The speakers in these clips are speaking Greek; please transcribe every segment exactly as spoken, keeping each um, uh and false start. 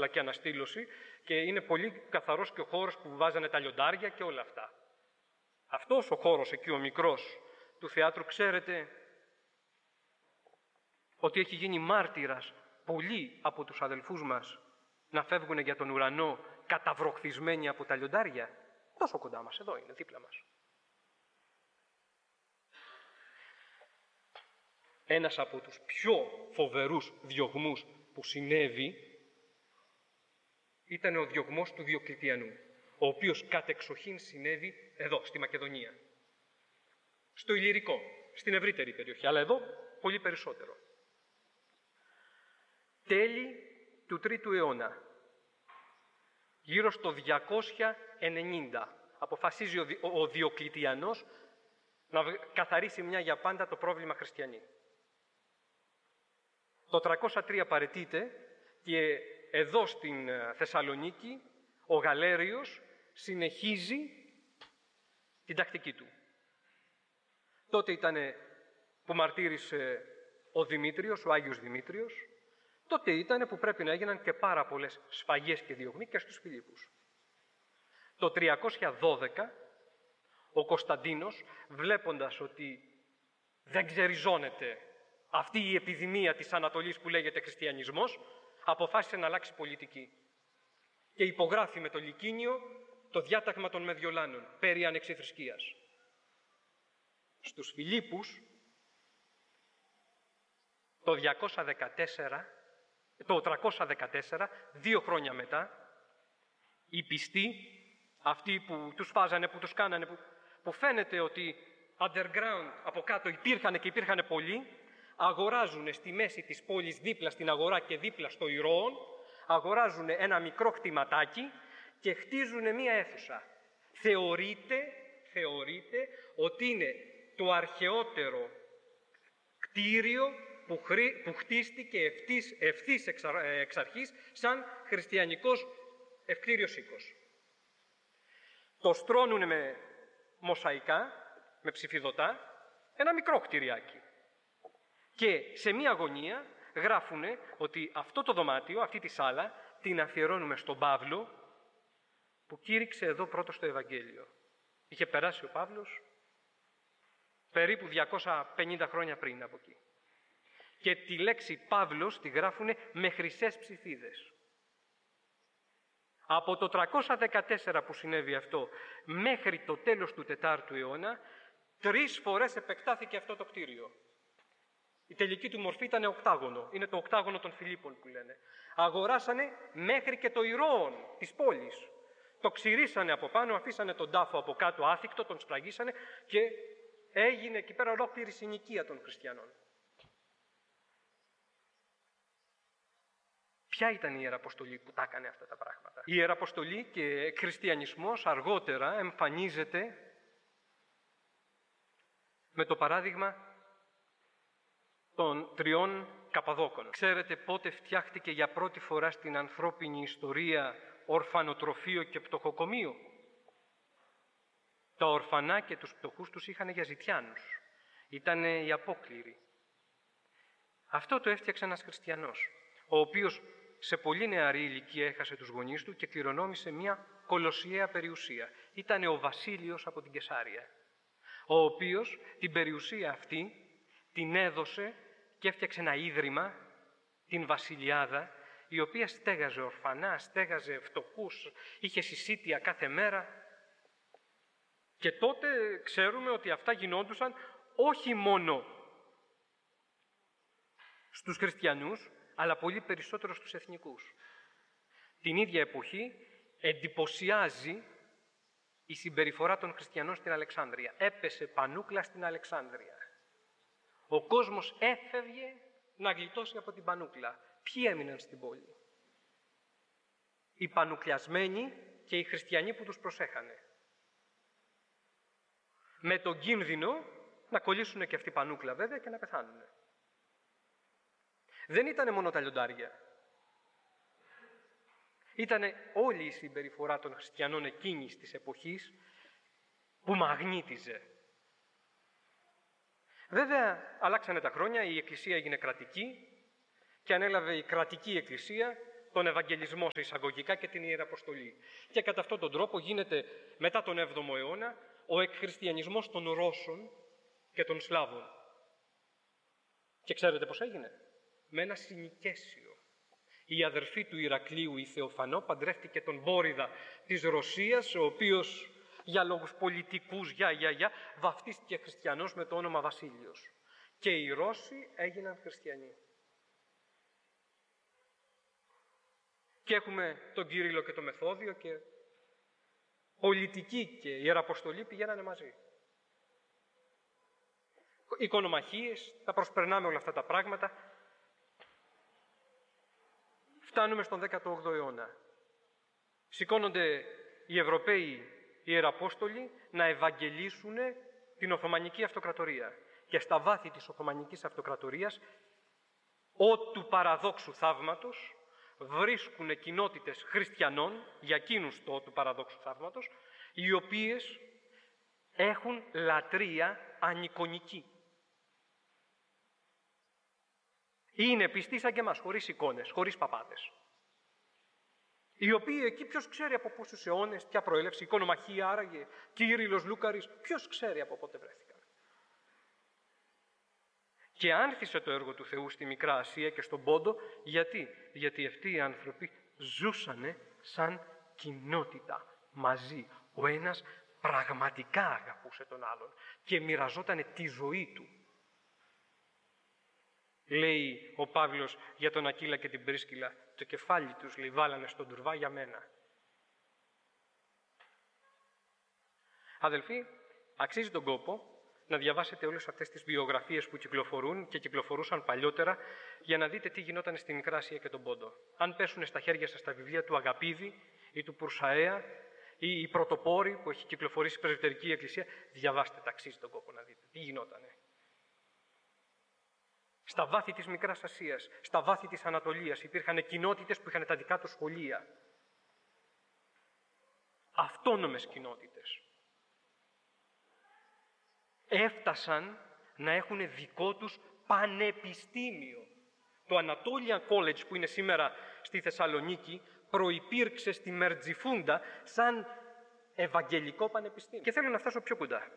αλλά και αναστήλωση, και είναι πολύ καθαρός και ο χώρος που βάζανε τα λιοντάρια και όλα αυτά. Αυτός ο χώρος εκεί, ο μικρός του θεάτρου, ξέρετε ότι έχει γίνει μάρτυρας πολλοί από τους αδελφούς μας να φεύγουν για τον ουρανό καταβροχθισμένοι από τα λιοντάρια. Τόσο κοντά μας, εδώ είναι, δίπλα μας. Ένας από τους πιο φοβερούς διωγμούς που συνέβη ήταν ο διωγμός του Διοκλητιανού, ο οποίος κατεξοχήν συνέβη εδώ, στη Μακεδονία. Στο Ηλυρικό, στην ευρύτερη περιοχή, αλλά εδώ πολύ περισσότερο. Τέλη του τρίτου αιώνα, γύρω στο διακόσια ενενήντα, αποφασίζει ο, Δι, ο, ο Διοκλητιανός να καθαρίσει μια για πάντα το πρόβλημα χριστιανί. Το τριακόσια τρία παραιτείται και εδώ στην Θεσσαλονίκη ο Γαλέριος συνεχίζει την τακτική του. Τότε ήταν που μαρτύρησε ο Δημήτριος, ο Άγιος Δημήτριος, τότε ήταν που πρέπει να έγιναν και πάρα πολλές σφαγές και διωγμοί και στους Φιλίππους. Το τριακόσια δώδεκα ο Κωνσταντίνος, βλέποντας ότι δεν ξεριζώνεται αυτή η επιδημία της Ανατολής που λέγεται χριστιανισμός, αποφάσισε να αλλάξει πολιτική και υπογράφει με το Λυκίνιο το διάταγμα των Μεδιολάνων περί ανεξιθρησκείας. Στους Φιλίππους το, διακόσια δεκατέσσερα, το τριακόσια δεκατέσσερα, δύο χρόνια μετά, οι πιστοί, αυτοί που τους φάζανε, που τους κάνανε, που, που φαίνεται ότι underground από κάτω υπήρχαν και υπήρχαν πολλοί, αγοράζουν στη μέση της πόλης, δίπλα στην αγορά και δίπλα στο Ηρώον, αγοράζουν ένα μικρό κτηματάκι και χτίζουν μία αίθουσα. Θεωρείται, θεωρείται ότι είναι το αρχαιότερο κτίριο που, χρή, που χτίστηκε ευθύς, ευθύς εξ, εξ αρχής σαν χριστιανικός ευκτήριος οίκος. Το στρώνουν με μοσαϊκά, με ψηφιδωτά, ένα μικρό κτηριάκι. Και σε μία γωνία γράφουν ότι αυτό το δωμάτιο, αυτή τη σάλα, την αφιερώνουμε στον Παύλο, που κήρυξε εδώ πρώτος το Ευαγγέλιο. Είχε περάσει ο Παύλος περίπου διακόσια πενήντα χρόνια πριν από εκεί. Και τη λέξη Παύλος τη γράφουν με χρυσές ψηφίδες. Από το τριακόσια δεκατέσσερα που συνέβη αυτό μέχρι το τέλος του τετάρτου αιώνα, τρεις φορές επεκτάθηκε αυτό το κτίριο. Η τελική του μορφή ήταν οκτάγωνο. Είναι το οκτάγωνο των Φιλίππων που λένε. Αγοράσανε μέχρι και το Ηρώον της πόλης. Το ξηρίσανε από πάνω, αφήσανε τον τάφο από κάτω άθικτο, τον σφραγίσανε και έγινε εκεί πέρα ολόκληρη συνοικία των χριστιανών. Ποια ήταν η Ιεραποστολή που τα έκανε αυτά τα πράγματα? Η Ιεραποστολή και χριστιανισμός αργότερα εμφανίζεται με το παράδειγμα των τριών Καπαδόκων. Ξέρετε πότε φτιάχτηκε για πρώτη φορά στην ανθρώπινη ιστορία ορφανοτροφείο και πτωχοκομείο? Τα ορφανά και τους πτωχούς τους είχαν για ζητιάνους. Ήτανε οι απόκληροι. Αυτό το έφτιαξε ένας χριστιανός, ο οποίος σε πολύ νεαρή ηλικία έχασε τους γονείς του και κληρονόμησε μια κολοσιαία περιουσία. Ήτανε ο Βασίλειος από την Κεσάρια, ο οποίος την περιουσία αυτή την έδωσε και έφτιαξε ένα ίδρυμα, την Βασιλιάδα, η οποία στέγαζε ορφανά, στέγαζε φτωχούς, είχε συσίτια κάθε μέρα. Και τότε ξέρουμε ότι αυτά γινόντουσαν όχι μόνο στους χριστιανούς, αλλά πολύ περισσότερο στους εθνικούς. Την ίδια εποχή εντυπωσιάζει η συμπεριφορά των χριστιανών στην Αλεξάνδρεια. Έπεσε πανούκλα στην Αλεξάνδρεια. Ο κόσμος έφευγε να γλιτώσει από την πανούκλα. Ποιοι έμειναν στην πόλη? Οι πανουκλιασμένοι και οι χριστιανοί που τους προσέχανε. Με τον κίνδυνο να κολλήσουν και αυτοί πανούκλα βέβαια και να πεθάνουν. Δεν ήτανε μόνο τα λιοντάρια. Ήτανε όλη η συμπεριφορά των χριστιανών εκείνης της εποχής που μαγνήτιζε. Βέβαια, αλλάξανε τα χρόνια, η Εκκλησία έγινε κρατική και ανέλαβε η κρατική Εκκλησία τον Ευαγγελισμό σε εισαγωγικά και την Ιεραποστολή. Και κατά αυτόν τον τρόπο γίνεται μετά τον έβδομο αιώνα ο εκχριστιανισμός των Ρώσων και των Σλάβων. Και ξέρετε πώς έγινε? Με ένα συνοικέσιο. Η αδερφή του Ηρακλείου, η Θεοφανό, παντρεύτηκε τον Μπόριδα της Ρωσίας, ο οποίος για λόγους πολιτικούς, για, για, για, βαφτίστηκε χριστιανός με το όνομα Βασίλειος. Και οι Ρώσοι έγιναν χριστιανοί. Και έχουμε τον Κύριλλο και τον Μεθόδιο και πολιτική και Ιεραποστολή πηγαίνανε μαζί. Οικονομαχίες, τα προσπερνάμε όλα αυτά τα πράγματα. Φτάνουμε στον δέκατο όγδοο αιώνα. Σηκώνονται οι Ευρωπαίοι Ιεραπόστολοι να ευαγγελίσουν την Οθωμανική Αυτοκρατορία. Και στα βάθη της Οθωμανικής Αυτοκρατορίας, ό του παραδόξου θαύματος, βρίσκουν κοινότητες χριστιανών, για εκείνους το του παραδόξου θαύματος, οι οποίες έχουν λατρεία ανικονική. Είναι πιστοί σαν και εμάς, χωρίς εικόνες, χωρίς παπάδες. Οι οποίοι εκεί ποιος ξέρει από πόσους αιώνες, ποια προέλευση, οικονομαχία άραγε, Κύριλλος, Λούκαρης, ποιος ξέρει από πότε βρέθηκαν. Και άνθησε το έργο του Θεού στη Μικρά Ασία και στον Πόντο, γιατί, γιατί αυτοί οι άνθρωποι ζούσανε σαν κοινότητα μαζί. Ο ένας πραγματικά αγαπούσε τον άλλον και μοιραζότανε τη ζωή του. Λέει ο Παύλος για τον Ακύλα και την Πρίσκυλα, το κεφάλι τους λέει, βάλανε στον τουρβά για μένα. Αδελφοί, αξίζει τον κόπο να διαβάσετε όλες αυτές τις βιογραφίες που κυκλοφορούν και κυκλοφορούσαν παλιότερα για να δείτε τι γινόταν στη Μικρά Ασία και τον Πόντο. Αν πέσουν στα χέρια σας τα βιβλία του Αγαπίδη ή του Πουρσαέα ή η Πρωτοπόρη που έχει κυκλοφορήσει η Πρεσβυτερική Εκκλησία, διαβάστε τα, αξίζει τον κόπο να δείτε τι γινότανε. Στα βάθη της Μικράς Ασίας, στα βάθη της Ανατολίας υπήρχαν κοινότητες που είχαν τα δικά τους σχολεία. Αυτόνομες κοινότητες. Έφτασαν να έχουν δικό τους πανεπιστήμιο. Το Anatolian College που είναι σήμερα στη Θεσσαλονίκη προϋπήρξε στη Μερτζιφούντα σαν Ευαγγελικό Πανεπιστήμιο. Και θέλω να φτάσω πιο κοντά.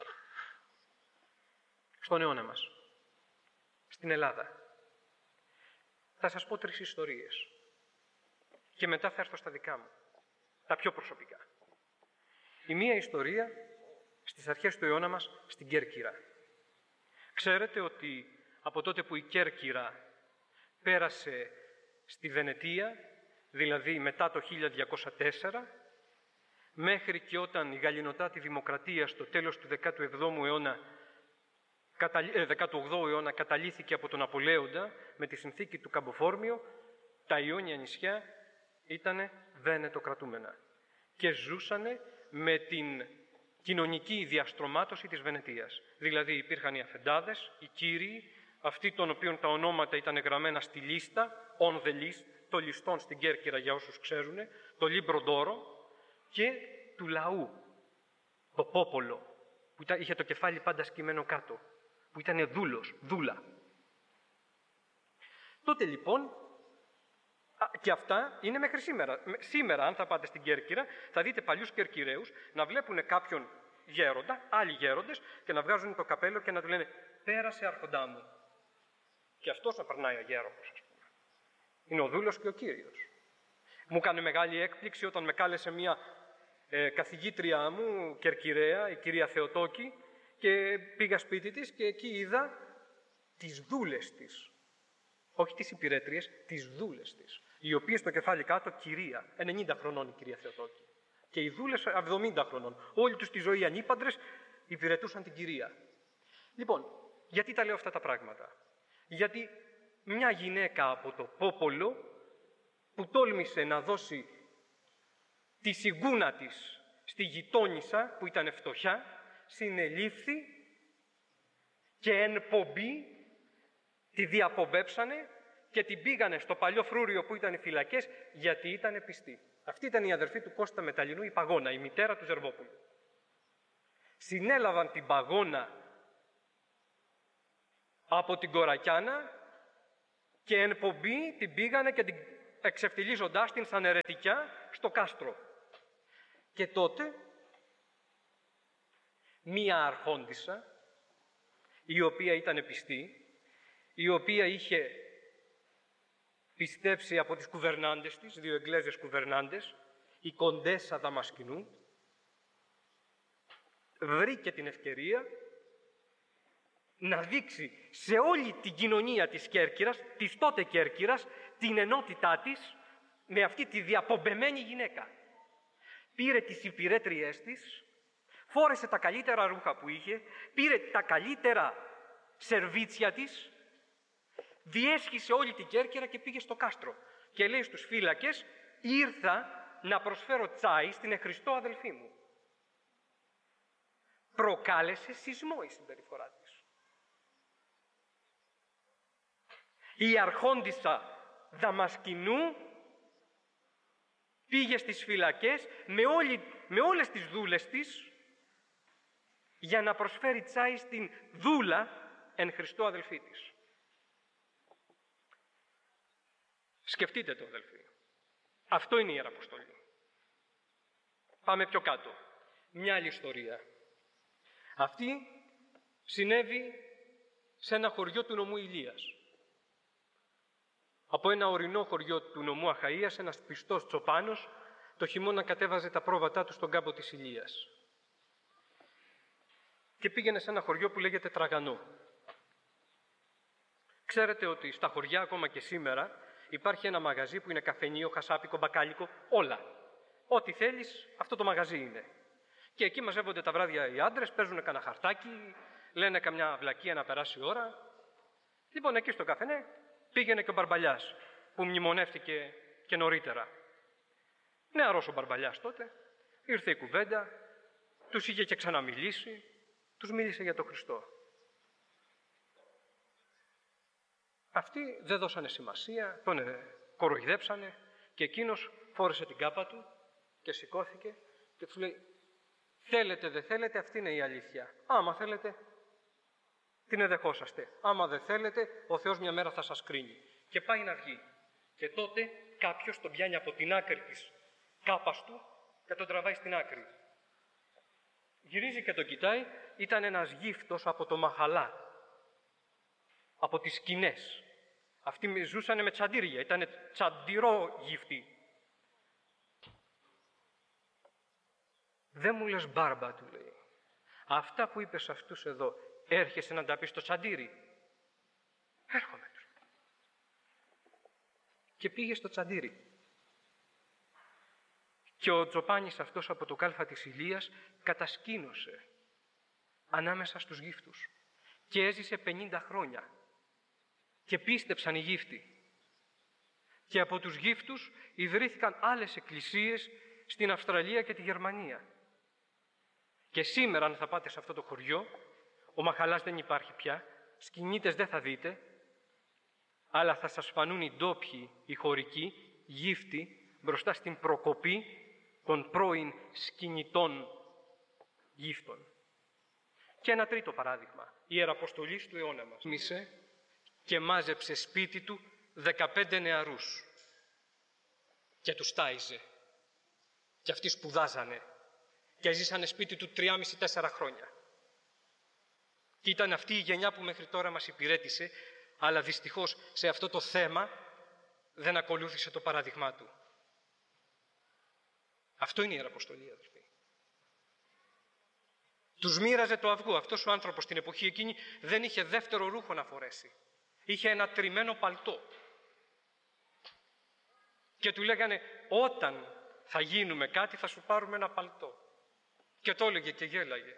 Στον αιώνα μας. Στην Ελλάδα. Θα σας πω τρεις ιστορίες. Και μετά θα έρθω στα δικά μου. Τα πιο προσωπικά. Η μία ιστορία στις αρχές του αιώνα μας στην Κέρκυρα. Ξέρετε ότι από τότε που η Κέρκυρα πέρασε στη Βενετία, δηλαδή μετά το χίλια διακόσια τέσσερα, μέχρι και όταν η Γαλλινοτάτη Δημοκρατία στο τέλος του δέκατου εβδόμου αιώνα, δέκατου όγδοου αιώνα καταλύθηκε από τον Απολέοντα με τη συνθήκη του Καμποφόρμιο, τα Ιόνια νησιά ήτανε βενετοκρατούμενα και ζούσανε με την κοινωνική διαστρωμάτωση της Βενετίας. Δηλαδή υπήρχαν οι αφεντάδες, οι κύριοι, αυτοί των οποίων τα ονόματα ήταν γραμμένα στη λίστα, on the list, το λιστών στην Κέρκυρα για όσους ξέρουν, το Libro d'Oro, και του λαού, το πόπολο, που ήταν, είχε το κεφάλι πάντα σκυμμένο κάτω, που ήταν δούλος, δούλα. Τότε λοιπόν, και αυτά είναι μέχρι σήμερα. Σήμερα, αν θα πάτε στην Κέρκυρα, θα δείτε παλιούς Κερκυραίους να βλέπουν κάποιον γέροντα, άλλοι γέροντες, και να βγάζουν το καπέλο και να του λένε «Πέρασε αρχοντά μου». Και αυτός να περνάει αγέροχος, ας πούμε. Είναι ο δούλος και ο κύριος. Μου έκανε μεγάλη έκπληξη όταν με κάλεσε μια ε, καθηγήτριά μου, Κερκυραία, η κυρία Θεοτόκη, και πήγα σπίτι της και εκεί είδα τις δούλες της. Όχι τις υπηρέτριες, τις δούλες της. Οι οποίες στο κεφάλι κάτω κυρία, ενενήντα χρονών η κυρία Θεοτόκη. Και οι δούλες εβδομήντα χρονών. Όλη τους τη ζωή ανήπαντρες υπηρετούσαν την κυρία. Λοιπόν, γιατί τα λέω αυτά τα πράγματα? Γιατί μια γυναίκα από το πόπολο που τόλμησε να δώσει τη σιγκούνα της στη γειτόνισσα που ήταν φτωχιά, συνελήφθη και εν πομπή τη διαπομπέψανε και την πήγανε στο παλιό φρούριο που ήταν οι φυλακές γιατί ήταν πιστή. Αυτή ήταν η αδερφή του Κώστα Μεταλλινού, η Παγώνα, η μητέρα του Ζερβόπουλου. Συνέλαβαν την Παγώνα από την Κορακιάνα και εν πομπή την πήγανε και την εξευτιλίζοντάς την σαν αιρετικιά στο κάστρο. Και τότε μία αρχόντισσα, η οποία ήταν πιστή, η οποία είχε πιστέψει από τις κουβερνάντες της, δύο Εγγλέζες κουβερνάντες, η Κοντέσσα Δαμασκηνού, βρήκε την ευκαιρία να δείξει σε όλη την κοινωνία της Κέρκυρας, της τότε Κέρκυρας, την ενότητά της με αυτή τη διαπομπεμένη γυναίκα. Πήρε τις υπηρέτριές της, φόρεσε τα καλύτερα ρούχα που είχε, πήρε τα καλύτερα σερβίτσια της, διέσχισε όλη την Κέρκυρα και πήγε στο κάστρο. Και λέει στους φύλακες, ήρθα να προσφέρω τσάι στην εχριστό αδελφή μου. Προκάλεσε σεισμό η συμπεριφορά της. Η αρχόντισσα Δαμασκηνού πήγε στις φυλακές με, όλη, με όλες τις δούλες της για να προσφέρει τσάι στην δούλα εν Χριστώ αδελφή της. Σκεφτείτε το, αδελφοί. Αυτό είναι η Ιεραποστολή. Πάμε πιο κάτω. Μια άλλη ιστορία. Αυτή συνέβη σε ένα χωριό του νομού Ηλίας. Από ένα ορεινό χωριό του νομού Αχαΐας, ένας πιστός τσοπάνος, το χειμώνα κατέβαζε τα πρόβατά του στον κάμπο της Ηλίας. Και πήγαινε σε ένα χωριό που λέγεται Τραγανό. Ξέρετε ότι στα χωριά, ακόμα και σήμερα, υπάρχει ένα μαγαζί που είναι καφενείο, χασάπικο, μπακάλικο, όλα. Ό,τι θέλεις, αυτό το μαγαζί είναι. Και εκεί μαζεύονται τα βράδια οι άντρες, παίζουν κανένα χαρτάκι, λένε καμιά βλακεία να περάσει η ώρα. Λοιπόν, εκεί στο καφενέ πήγαινε και ο Μπαρμπαλιάς, που μνημονεύτηκε και νωρίτερα. Νεαρός ο Μπαρμπαλιάς τότε, ήρθε η κουβέντα, τους είχε και ξαναμιλήσει, τους μίλησε για τον Χριστό. Αυτοί δεν δώσανε σημασία, τον κοροϊδέψανε και εκείνος φόρεσε την κάπα του και σηκώθηκε και του λέει, θέλετε δεν θέλετε, αυτή είναι η αλήθεια. Άμα θέλετε, την εδεχόσαστε. Άμα δεν θέλετε, ο Θεός μια μέρα θα σας κρίνει. Και πάει να βγει. Και τότε κάποιος τον πιάνει από την άκρη της κάπας του και τον τραβάει στην άκρη. Γυρίζει και τον κοιτάει, ήταν ένας γύφτος από το Μαχαλά, από τις σκηνές. Αυτοί ζούσανε με τσαντήρια, ήταν τσαντηρό γύφτη. Δεν μου λες μπάρμπα, του λέει. Αυτά που είπες αυτούς εδώ, έρχεσαι να τα πεις στο τσαντήρι. Έρχομαι. Και πήγε στο τσαντήρι. Και ο Τζοπάνης αυτός από το κάλφα της Ηλίας κατασκήνωσε ανάμεσα στους γύφτους. Και έζησε πενήντα χρόνια. Και πίστεψαν οι γύφτοι. Και από τους γύφτους ιδρύθηκαν άλλες εκκλησίες στην Αυστραλία και τη Γερμανία. Και σήμερα, αν θα πάτε σε αυτό το χωριό, ο Μαχαλάς δεν υπάρχει πια, σκηνίτες δεν θα δείτε, αλλά θα σας φανούν οι ντόπιοι, οι χωρικοί, γύφτοι, μπροστά στην προκοπή των πρώην σκηνητών γύφτων. Και ένα τρίτο παράδειγμα, η Ιεραποστολής του αιώνα μας. Μίσε και μάζεψε σπίτι του δεκαπέντε νεαρούς και τους τάιζε. Και αυτοί σπουδάζανε και ζήσανε σπίτι του τρία και τέσσερα χρόνια. Και ήταν αυτή η γενιά που μέχρι τώρα μας υπηρέτησε, αλλά δυστυχώς σε αυτό το θέμα δεν ακολούθησε το παράδειγμά του. Αυτό είναι η Ιεραποστολή, αδελφοί. Τους μοίραζε το αυγό. Αυτός ο άνθρωπος την εποχή εκείνη δεν είχε δεύτερο ρούχο να φορέσει. Είχε ένα τριμμένο παλτό. Και του λέγανε, όταν θα γίνουμε κάτι θα σου πάρουμε ένα παλτό. Και το έλεγε και γέλαγε.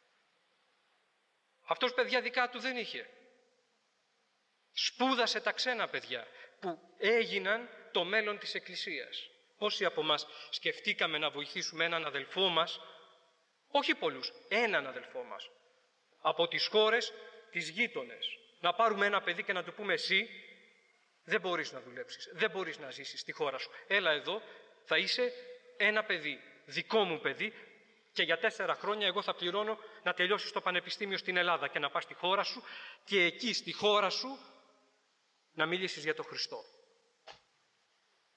Αυτός παιδιά δικά του δεν είχε. Σπούδασε τα ξένα παιδιά που έγιναν το μέλλον της Εκκλησίας. Όσοι από μας σκεφτήκαμε να βοηθήσουμε έναν αδελφό μας, όχι πολλούς, έναν αδελφό μας, από τις χώρες τις γείτονες, να πάρουμε ένα παιδί και να του πούμε εσύ δεν μπορείς να δουλέψεις, δεν μπορείς να ζήσεις στη χώρα σου. Έλα εδώ, θα είσαι ένα παιδί, δικό μου παιδί, και για τέσσερα χρόνια εγώ θα πληρώνω να τελειώσεις το πανεπιστήμιο στην Ελλάδα και να πας στη χώρα σου και εκεί στη χώρα σου να μιλήσεις για τον Χριστό.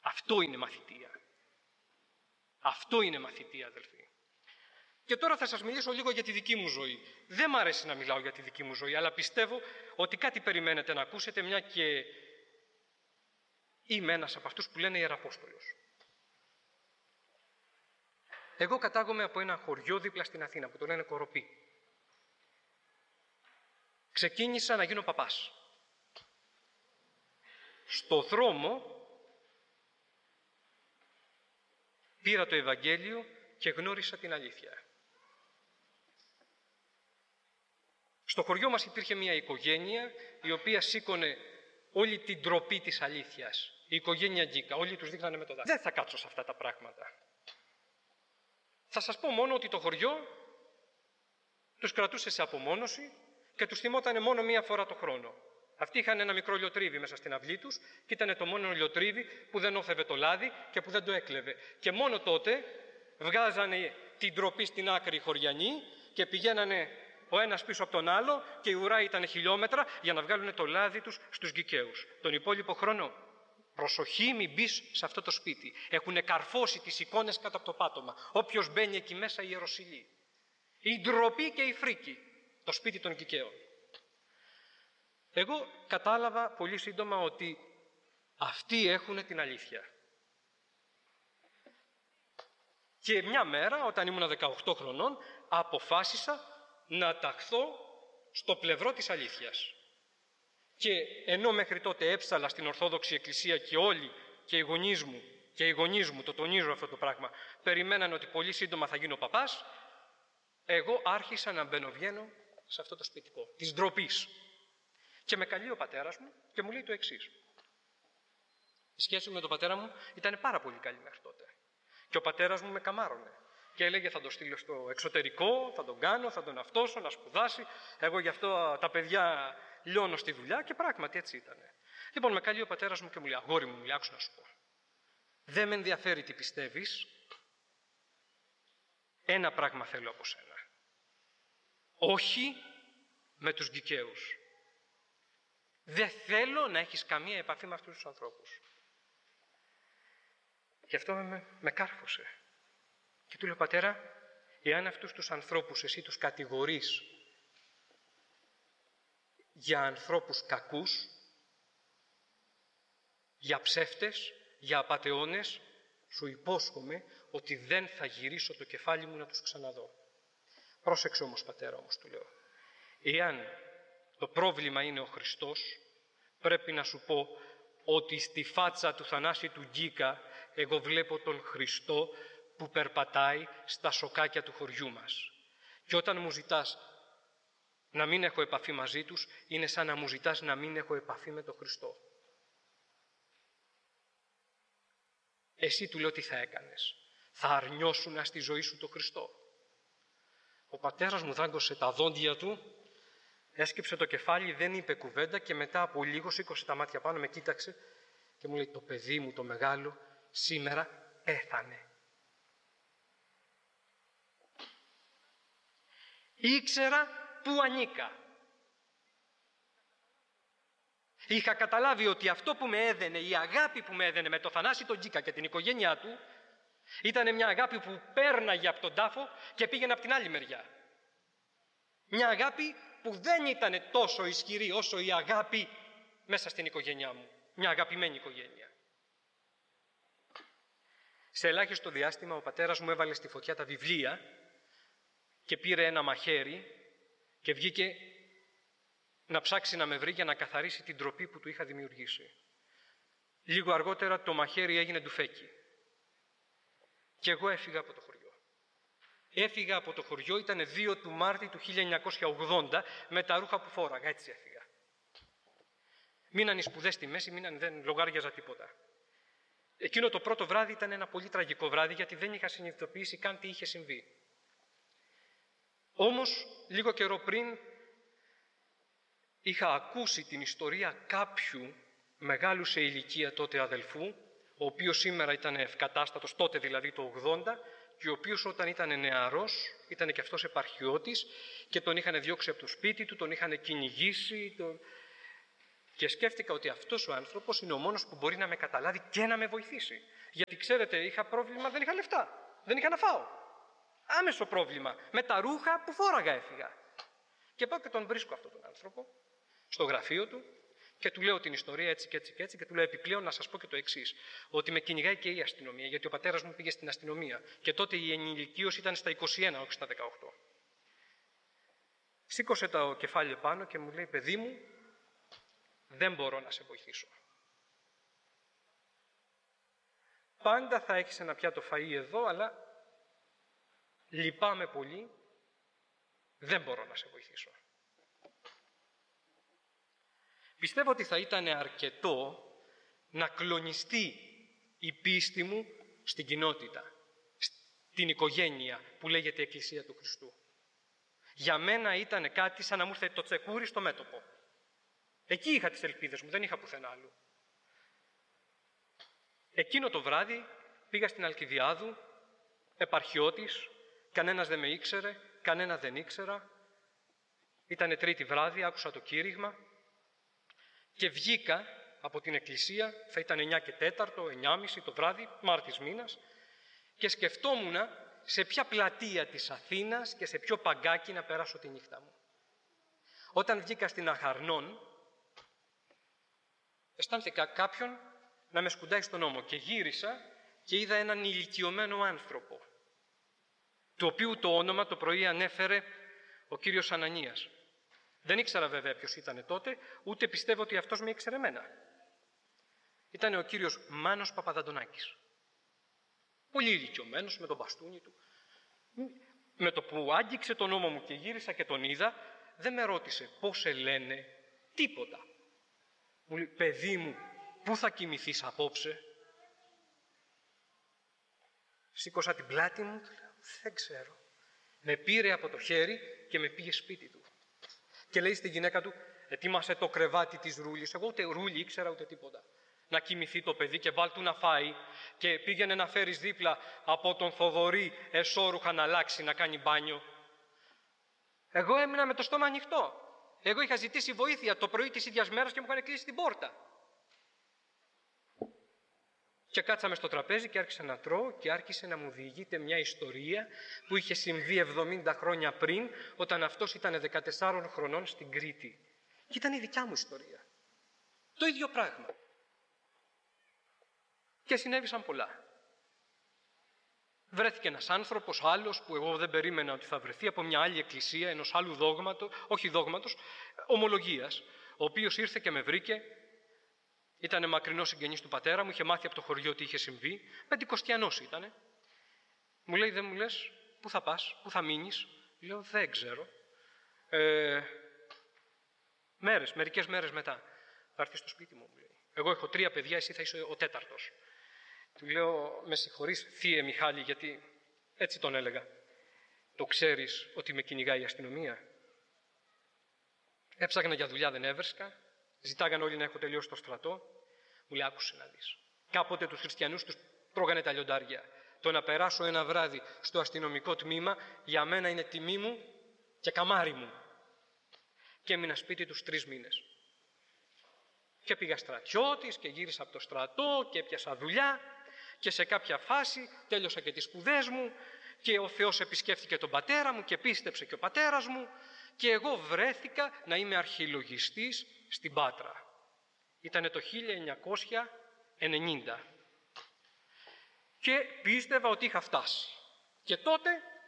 Αυτό είναι μαθητεία. Αυτό είναι μαθητεία, αδελφοί. Και τώρα θα σας μιλήσω λίγο για τη δική μου ζωή. Δεν μ' αρέσει να μιλάω για τη δική μου ζωή, αλλά πιστεύω ότι κάτι περιμένετε να ακούσετε, μια και είμαι ένας από αυτούς που λένε Ιεραπόστολος. Εγώ κατάγομαι από ένα χωριό δίπλα στην Αθήνα που το λένε Κοροπή. Ξεκίνησα να γίνω παπάς. Στο δρόμο πήρα το Ευαγγέλιο και γνώρισα την αλήθεια. Στο χωριό μας υπήρχε μια οικογένεια η οποία σήκωνε όλη την ντροπή της αλήθειας. Η οικογένεια Γκίκα, όλοι τους δείχνανε με το δάχτυλο. Δεν θα κάτσω σε αυτά τα πράγματα. Θα σας πω μόνο ότι το χωριό τους κρατούσε σε απομόνωση και τους θυμότανε μόνο μία φορά το χρόνο. Αυτοί είχαν ένα μικρό λιοτρίβι μέσα στην αυλή τους και ήταν το μόνο λιοτρίβι που δεν όθευε το λάδι και που δεν το έκλεβε. Και μόνο τότε βγάζανε την ντροπή στην άκρη οι χωριανοί και πηγαίνανε ο ένας πίσω από τον άλλο και η ουρά ήταν χιλιόμετρα για να βγάλουν το λάδι τους στους Γκικαίους. Τον υπόλοιπο χρόνο, προσοχή, μην μπεις σε αυτό το σπίτι. Έχουν καρφώσει τις εικόνες κάτω από το πάτωμα. Όποιος μπαίνει εκεί μέσα ιεροσυλεί. Η ντροπή και η φρίκη. Το σπίτι των Γκικαίων. Εγώ κατάλαβα πολύ σύντομα ότι αυτοί έχουν την αλήθεια. Και μια μέρα, όταν ήμουν δεκαοκτώ χρονών, αποφάσισα να ταχθώ στο πλευρό της αλήθειας. Και ενώ μέχρι τότε έψαλα στην Ορθόδοξη Εκκλησία και όλοι και οι γονείς μου, και οι γονείς μου, το τονίζω αυτό το πράγμα, περιμέναν ότι πολύ σύντομα θα γίνω παπάς, εγώ άρχισα να μπαινοβγαίνω σε αυτό το σπιτικό, της ντροπής. Και με καλεί ο πατέρας μου και μου λέει το εξής. Η σχέση μου με τον πατέρα μου ήταν πάρα πολύ καλή μέχρι τότε. Και ο πατέρας μου με καμάρωνε. Και έλεγε θα τον στείλω στο εξωτερικό, θα τον κάνω, θα τον αυτόσω, να σπουδάσει. Εγώ γι' αυτό τα παιδιά λιώνω στη δουλειά και πράγματι έτσι ήταν. Λοιπόν, με καλεί ο πατέρας μου και μου λέει, αγόρι μου, μου λέει, άκουσα να σου πω. Δεν με ενδιαφέρει τι πιστεύεις. Ένα πράγμα θέλω από σένα. Όχι με τους Γκικαίους. Δεν θέλω να έχεις καμία επαφή με αυτούς τους ανθρώπους. Γι' αυτό με, με κάρφωσε. Και του λέω, πατέρα, εάν αυτούς τους ανθρώπους εσύ τους κατηγορείς για ανθρώπους κακούς, για ψεύτες, για απατεώνες, σου υπόσχομαι ότι δεν θα γυρίσω το κεφάλι μου να τους ξαναδώ. Πρόσεξε όμως, πατέρα, όμως, του λέω. Εάν το πρόβλημα είναι ο Χριστός, πρέπει να σου πω ότι στη φάτσα του Θανάση του Γκίκα εγώ βλέπω τον Χριστό που περπατάει στα σοκάκια του χωριού μας. Και όταν μου ζητάς να μην έχω επαφή μαζί τους, είναι σαν να μου ζητάς να μην έχω επαφή με τον Χριστό. Εσύ, του λέω, τι θα έκανες? Θα αρνιώσουν στη ζωή σου τον Χριστό? Ο πατέρας μου δάγκωσε τα δόντια του, έσκυψε το κεφάλι, δεν είπε κουβέντα και μετά από λίγο σήκωσε τα μάτια πάνω, με κοίταξε και μου λέει, το παιδί μου το μεγάλο σήμερα πέθανε. Ήξερα πού ανήκα. Είχα καταλάβει ότι αυτό που με έδαινε, η αγάπη που με έδαινε με το Θανάση τον Γκίκα και την οικογένειά του, ήταν μια αγάπη που πέρναγε από τον τάφο και πήγαινε από την άλλη μεριά. Μια αγάπη που δεν ήταν τόσο ισχυρή όσο η αγάπη μέσα στην οικογένειά μου. Μια αγαπημένη οικογένεια. Σε ελάχιστο διάστημα ο πατέρας μου έβαλε στη φωτιά τα βιβλία και πήρε ένα μαχαίρι και βγήκε να ψάξει να με βρει για να καθαρίσει την ντροπή που του είχα δημιουργήσει. Λίγο αργότερα το μαχαίρι έγινε ντουφέκι. Και εγώ έφυγα από το χωριό. Έφυγα από το χωριό, ήταν δύο του Μάρτη του χίλια εννιακόσια ογδόντα, με τα ρούχα που φόραγα, έτσι έφυγα. Μείναν οι σπουδές στη μέση, μείναν, δεν λογάριαζα τίποτα. Εκείνο το πρώτο βράδυ ήταν ένα πολύ τραγικό βράδυ, γιατί δεν είχα συνειδητοποιήσει καν τι είχε συμβεί. Όμως, λίγο καιρό πριν, είχα ακούσει την ιστορία κάποιου μεγάλου σε ηλικία τότε αδελφού, ο οποίος σήμερα ήταν ευκατάστατος, τότε δηλαδή το ογδόντα, και ο οποίος όταν ήταν νεαρός, ήταν και αυτός επαρχιώτης και τον είχαν διώξει από το σπίτι του, τον είχαν κυνηγήσει τον... Και σκέφτηκα ότι αυτός ο άνθρωπος είναι ο μόνος που μπορεί να με καταλάβει και να με βοηθήσει. Γιατί ξέρετε, είχα πρόβλημα, δεν είχα λεφτά. Δεν είχα να φάω. Άμεσο πρόβλημα. Με τα ρούχα που φόραγα έφυγα. Και πάω και τον βρίσκω αυτόν τον άνθρωπο στο γραφείο του και του λέω την ιστορία έτσι και έτσι και έτσι και του λέω επιπλέον να σας πω και το εξής. Ότι με κυνηγάει και η αστυνομία, γιατί ο πατέρας μου πήγε στην αστυνομία και τότε η ενηλικίωση ήταν στα είκοσι ένα, όχι στα δεκαοκτώ. Σήκωσε το κεφάλι πάνω και μου λέει, παιδί μου, δεν μπορώ να σε βοηθήσω. Πάντα θα έχεις ένα πιάτο φαΐ εδώ, αλλά λυπάμαι πολύ, δεν μπορώ να σε βοηθήσω. Πιστεύω ότι θα ήταν αρκετό να κλονιστεί η πίστη μου στην κοινότητα, στην οικογένεια που λέγεται Εκκλησία του Χριστού. Για μένα ήταν κάτι σαν να μου ήρθε το τσεκούρι στο μέτωπο. Εκεί είχα τις ελπίδες μου, δεν είχα πουθενά άλλου. Εκείνο το βράδυ πήγα στην Αλκιδιάδου, επαρχιώτης, κανένας δεν με ήξερε, κανένα δεν ήξερα. Ήτανε τρίτη βράδυ, άκουσα το κήρυγμα και βγήκα από την εκκλησία, θα ήταν εννιά και τέταρτο, εννιά και μισή το βράδυ, Μάρτης μήνας, και σκεφτόμουν σε ποια πλατεία της Αθήνας και σε ποιο παγκάκι να περάσω τη νύχτα μου. Όταν βγήκα στην Αχαρνών, αισθάνθηκα κάποιον να με σκουντάει στον ώμο και γύρισα και είδα έναν ηλικιωμένο άνθρωπο, του οποίου το όνομα το πρωί ανέφερε ο κύριος Ανανίας. Δεν ήξερα βέβαια ποιος ήταν τότε, ούτε πιστεύω ότι αυτός με ήξερε εμένα. Ήταν ο κύριος Μάνος Παπαδαντονάκης. Πολύ ηλικιωμένος, με τον μπαστούνι του. Με το που άγγιξε τον ώμο μου και γύρισα και τον είδα, δεν με ρώτησε πώς σε λένε, τίποτα. Μου λέει, παιδί μου, πού θα κοιμηθείς απόψε? Σήκωσα την πλάτη μου, δεν ξέρω. Με πήρε από το χέρι και με πήγε σπίτι του. Και λέει στη γυναίκα του, ετοίμασε το κρεβάτι της ρούλης. Εγώ ούτε ρούλη ήξερα ούτε τίποτα. Να κοιμηθεί το παιδί και βάλ' του να φάει και πήγαινε να φέρεις δίπλα από τον Θοδωρή εσώρουχα να αλλάξει, να κάνει μπάνιο. Εγώ έμεινα με το στόμα ανοιχτό. Εγώ είχα ζητήσει βοήθεια το πρωί της ίδιας μέρας και μου είχαν κλείσει την πόρτα. Και κάτσαμε στο τραπέζι και άρχισα να τρώω και άρχισε να μου διηγείται μια ιστορία που είχε συμβεί εβδομήντα χρόνια πριν, όταν αυτός ήταν δεκατεσσάρων χρονών στην Κρήτη. Και ήταν η δικιά μου ιστορία. Το ίδιο πράγμα. Και συνέβησαν πολλά. Βρέθηκε ένας άνθρωπος άλλος που εγώ δεν περίμενα ότι θα βρεθεί από μια άλλη εκκλησία, ενός άλλου δόγματο, όχι δόγματος, ομολογίας, ο οποίος ήρθε και με βρήκε. Ήτανε μακρινός συγγενής του πατέρα μου, είχε μάθει από το χωριό τι είχε συμβεί, πεντηκοστιανός ήτανε. Μου λέει, δεν μου λες, πού θα πας, πού θα μείνεις? Λέω, δεν ξέρω. Ε, μέρες, μερικές μέρες μετά, θα έρθει στο σπίτι μου, μου λέει. Εγώ έχω τρία παιδιά, εσύ θα είσαι ο τέταρτος. Του λέω, με συγχωρείς, θύε Μιχάλη, γιατί έτσι τον έλεγα. Το ξέρεις ότι με κυνηγάει η αστυνομία? Έψαχνα για δουλειά, δεν έβρισκα. Ζητάγαν όλοι να έχω τελειώσει το στρατό. Μου λέει, άκουσε να δεις. Κάποτε τους χριστιανούς τους τρώγανε τα λιοντάρια. Το να περάσω ένα βράδυ στο αστυνομικό τμήμα για μένα είναι τιμή μου και καμάρι μου. Και έμεινα σπίτι τους τρεις μήνες. Και πήγα στρατιώτης και γύρισα από το στρατό και έπιασα δουλειά και σε κάποια φάση τέλειωσα και τις σπουδές μου και ο Θεός επισκέφθηκε τον πατέρα μου και πίστεψε και ο πατέρας μου και εγώ βρέθηκα να είμαι αρχαιολογιστής στην Πάτρα. Ήτανε το χίλια εννιακόσια ενενήντα και πίστευα ότι είχα φτάσει. Και τότε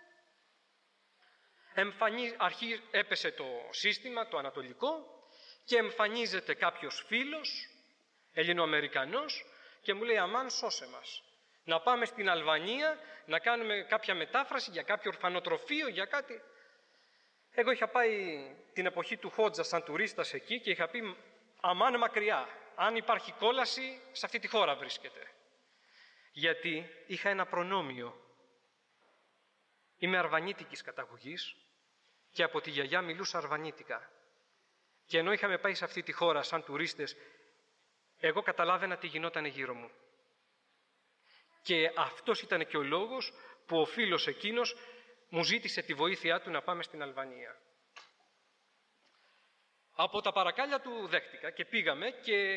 εμφανί... αρχή έπεσε το σύστημα, το ανατολικό, και εμφανίζεται κάποιος φίλος, Ελληνοαμερικανός, και μου λέει, αμάν σώσε μας. Να πάμε στην Αλβανία, να κάνουμε κάποια μετάφραση για κάποιο ορφανοτροφείο, για κάτι. Εγώ είχα πάει την εποχή του Χότζα σαν τουρίστας εκεί και είχα πει, αμάν μακριά, αν υπάρχει κόλαση, σε αυτή τη χώρα βρίσκεται. Γιατί είχα ένα προνόμιο. Είμαι αρβανίτικης καταγωγής και από τη γιαγιά μιλούσα αρβανίτικα. Και ενώ είχαμε πάει σε αυτή τη χώρα σαν τουρίστες, εγώ καταλάβαινα τι γινόταν γύρω μου. Και αυτός ήταν και ο λόγος που ο φίλος εκείνος μου ζήτησε τη βοήθειά του να πάμε στην Αλβανία. Από τα παρακάλια του δέχτηκα και πήγαμε και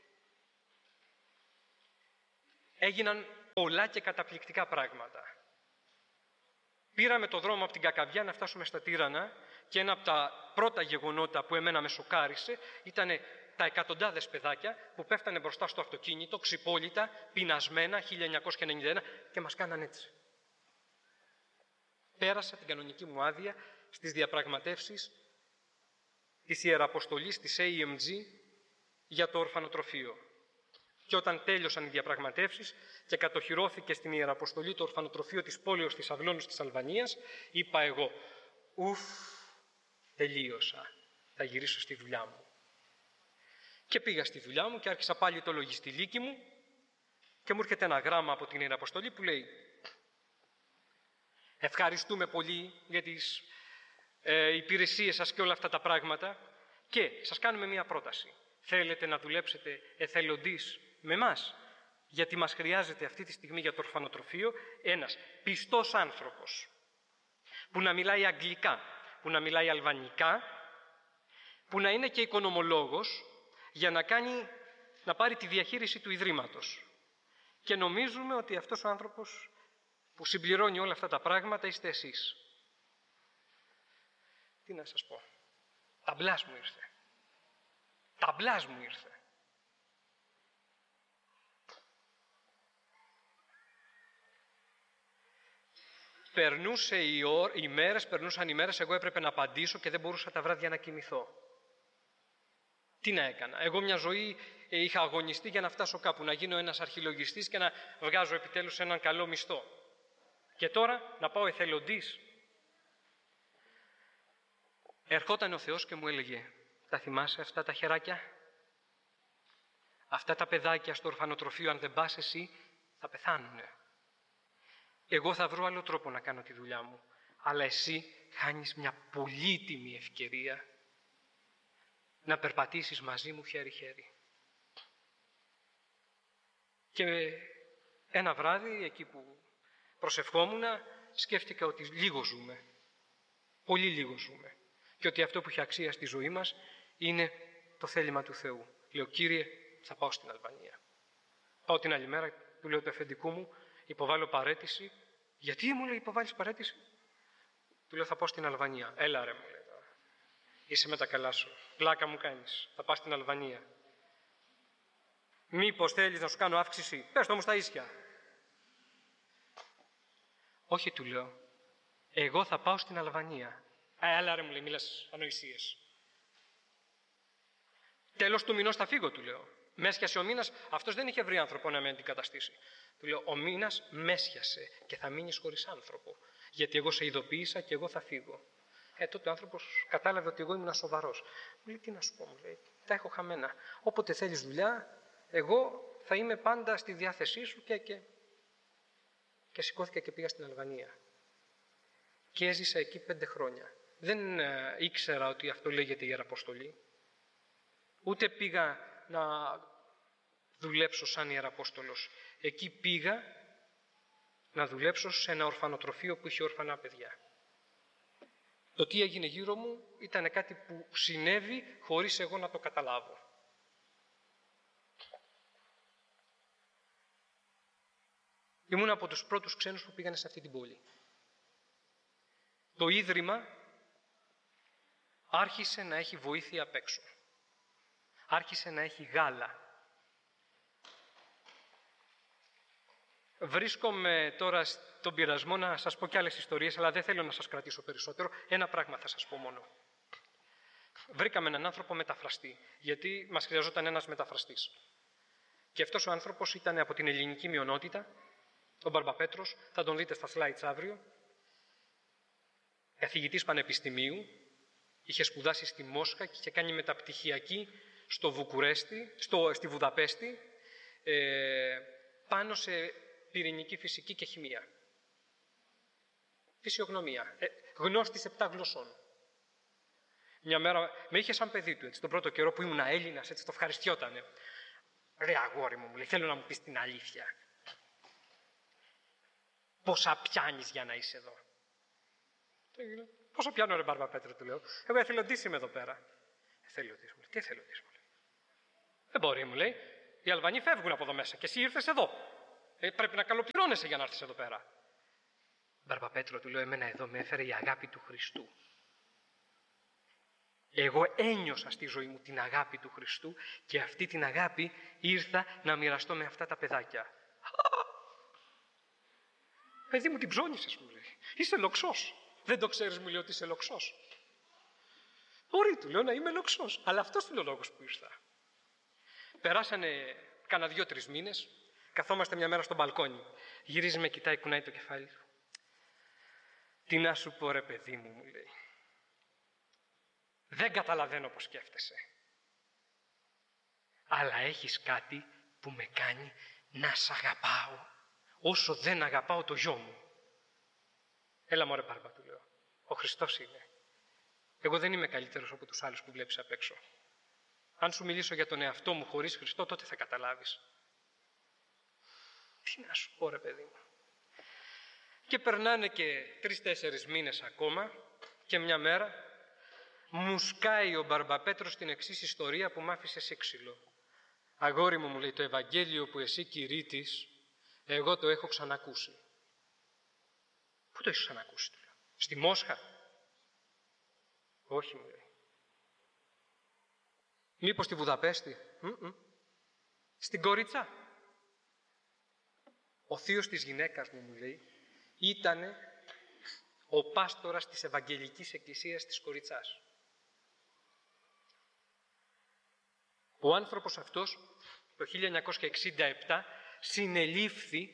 έγιναν πολλά και καταπληκτικά πράγματα. Πήραμε το δρόμο από την Κακαβιά να φτάσουμε στα Τύρανα και ένα από τα πρώτα γεγονότα που εμένα με σοκάρισε ήταν τα εκατοντάδες παιδάκια που πέφτανε μπροστά στο αυτοκίνητο, ξυπόλυτα, πεινασμένα, χίλια εννιακόσια ενενήντα ένα και μας κάνανε έτσι. Πέρασα την κανονική μου άδεια στις διαπραγματεύσεις της Ιεραποστολής της έι εμ τζι για το ορφανοτροφείο. Και όταν τέλειωσαν οι διαπραγματεύσεις και κατοχυρώθηκε στην Ιεραποστολή το ορφανοτροφείο της πόλεως της Αυλώνους της Αλβανίας, είπα εγώ, ουφ, τελείωσα, θα γυρίσω στη δουλειά μου. Και πήγα στη δουλειά μου και άρχισα πάλι το λογιστηλίκι μου και μου έρχεται ένα γράμμα από την Ιεραποστολή που λέει «Ευχαριστούμε πολύ για τις ε, υπηρεσίες σας και όλα αυτά τα πράγματα και σας κάνουμε μία πρόταση. Θέλετε να δουλέψετε εθελοντής με μας, γιατί μας χρειάζεται αυτή τη στιγμή για το ορφανοτροφείο ένας πιστός άνθρωπος που να μιλάει αγγλικά, που να μιλάει αλβανικά, που να είναι και οικονομολόγος για να, κάνει, να πάρει τη διαχείριση του Ιδρύματος. Και νομίζουμε ότι αυτός ο άνθρωπος που συμπληρώνει όλα αυτά τα πράγματα είστε εσείς». Τι να σας πω. Ταμπλάς μου ήρθε. Ταμπλάς μου ήρθε. Περνούσε οι, ώρ, οι μέρες, περνούσαν οι μέρες, εγώ έπρεπε να απαντήσω και δεν μπορούσα τα βράδια να κοιμηθώ. Τι να έκανα. Εγώ μια ζωή ε, είχα αγωνιστεί για να φτάσω κάπου, να γίνω ένας αρχιλογιστής και να βγάζω επιτέλους έναν καλό μισθό. Και τώρα να πάω εθελοντής. Ερχόταν ο Θεός και μου έλεγε, τα θυμάσαι αυτά τα χεράκια, αυτά τα παιδάκια στο ορφανοτροφείο, αν δεν πας εσύ, θα πεθάνουνε. Εγώ θα βρω άλλο τρόπο να κάνω τη δουλειά μου, αλλά εσύ χάνεις μια πολύτιμη ευκαιρία να περπατήσεις μαζί μου χέρι-χέρι. Και ένα βράδυ, εκεί που προσευχόμουνα, σκέφτηκα ότι λίγο ζούμε, πολύ λίγο ζούμε και ότι αυτό που έχει αξία στη ζωή μας είναι το θέλημα του Θεού. Λέω, Κύριε, θα πάω στην Αλβανία. Πάω την άλλη μέρα, του λέω το αφεντικού μου, υποβάλλω παραίτηση. Γιατί μου λέει υποβάλλεις παραίτηση? Του λέω, θα πάω στην Αλβανία. Έλα ρε, μου λέει τώρα. Είσαι με τα καλά σου. Πλάκα μου κάνεις. Θα πας στην Αλβανία. Μήπως θέλεις να σου κάνω αύξηση? Πες το μου στα ίσια. Όχι, του λέω. Εγώ θα πάω στην Αλβανία. Ε, έλα ρε, μου λέει, μίλας ανοησίες. Τέλος του μηνός θα φύγω, του λέω. Μέσιασε ο μήνας, αυτός δεν είχε βρει άνθρωπο να με αντικαταστήσει. Του λέω, ο μήνας μέσιασε και θα μείνεις χωρίς άνθρωπο. Γιατί εγώ σε ειδοποίησα και εγώ θα φύγω. Ε, τότε ο άνθρωπος κατάλαβε ότι εγώ ήμουν σοβαρός. Μου λέει, τι να σου πω, μου λέει, τα έχω χαμένα. Όποτε θέλεις δουλειά, εγώ θα είμαι πάντα στη διάθεσή σου και, και... και σηκώθηκα και πήγα στην Αλβανία. Και έζησα εκεί πέντε χρόνια. Δεν ε, ήξερα ότι αυτό λέγεται Ιεραποστολή. Ούτε πήγα να δουλέψω σαν Ιεραπόστολος. Εκεί πήγα να δουλέψω σε ένα ορφανοτροφείο που είχε ορφανά παιδιά. Το τι έγινε γύρω μου ήταν κάτι που συνέβη χωρίς εγώ να το καταλάβω. Ήμουν από τους πρώτους ξένους που πήγανε σε αυτή την πόλη. Το Ίδρυμα άρχισε να έχει βοήθεια απ' έξω. Άρχισε να έχει γάλα. Βρίσκομαι τώρα στον πειρασμό να σας πω και άλλες ιστορίες, αλλά δεν θέλω να σας κρατήσω περισσότερο. Ένα πράγμα θα σας πω μόνο. Βρήκαμε έναν άνθρωπο μεταφραστή, γιατί μας χρειαζόταν ένας μεταφραστής. Και αυτός ο άνθρωπος ήταν από την ελληνική μειονότητα, ο Μπαρμπαπέτρος, θα τον δείτε στα slides αύριο. Καθηγητής πανεπιστημίου, είχε σπουδάσει στη Μόσχα και είχε κάνει μεταπτυχιακή στο Βουκουρέστι, στο, στη Βουδαπέστη, ε, πάνω σε πυρηνική φυσική και χημεία. Φυσιογνωμία. Ε, γνώστης επτά γλωσσών. Μια μέρα με είχε σαν παιδί του, έτσι, τον πρώτο καιρό που ήμουν Έλληνας, έτσι, το ευχαριστιότανε. Ρε αγόρι μου, μου λέει, θέλω να μου πεις την αλήθεια. Πόσα πιάνεις για να είσαι εδώ? Πόσα πιάνω ρε Μπαρμπαπέτρο, του λέω. Εγώ εθελοντής είμαι εδώ πέρα. Εθελοντής, μου λέει. Τι εθελοντής, μου λέει. Δεν μπορεί, μου λέει. Οι Αλβανοί φεύγουν από εδώ μέσα και εσύ ήρθες εδώ. Ε, πρέπει να καλοπληρώνεσαι για να έρθεις εδώ πέρα. Μπαρμπαπέτρο, του λέω, εμένα εδώ με έφερε η αγάπη του Χριστού. Εγώ ένιωσα στη ζωή μου την αγάπη του Χριστού και αυτή την αγάπη ήρθα να μοιραστώ με αυτά τα παιδάκια. Παιδί μου, την ψώνισες, μου λέει. Είσαι λοξός. Δεν το ξέρεις, μου λέει, ότι είσαι λοξός. Μπορεί, του λέω, να είμαι λοξός, αλλά αυτός είναι ο λόγος που ήρθα. Περάσανε κάνα δύο-τρεις μήνες, καθόμαστε μια μέρα στο μπαλκόνι. Γυρίζει, με κοιτάει, κουνάει το κεφάλι του. Τι να σου πω, ρε παιδί μου, μου λέει. Δεν καταλαβαίνω πώς σκέφτεσαι. Αλλά έχεις κάτι που με κάνει να σ' αγαπάω όσο δεν αγαπάω το γιο μου. Έλα μωρέ Μπάρμπα, του λέω. Ο Χριστός είναι. Εγώ δεν είμαι καλύτερος από τους άλλους που βλέπεις απ' έξω. Αν σου μιλήσω για τον εαυτό μου χωρίς Χριστό, τότε θα καταλάβεις. Τι να σου πω, ρε παιδί μου. Και περνάνε και τρεις-τέσσερις μήνες ακόμα και μια μέρα μου σκάει ο Μπαρμπαπέτρος την εξής ιστορία που μ' άφησε σε ξύλο. Αγόρι μου, μου λέει, το Ευαγγέλιο που εσύ κηρύττεις, εγώ το έχω ξανακούσει. Πού το έχεις ξανακούσει, του λέω. Στη Μόσχα. Όχι, μου λέει. Μήπως στη Βουδαπέστη. Mm-mm. Στην Κοριτσά. Ο θείος της γυναίκας μου, μου λέει, ήτανε ο πάστορας της Ευαγγελικής Εκκλησίας της Κοριτσάς. Ο άνθρωπος αυτός το χίλια εννιακόσια εξήντα επτά συνελήφθη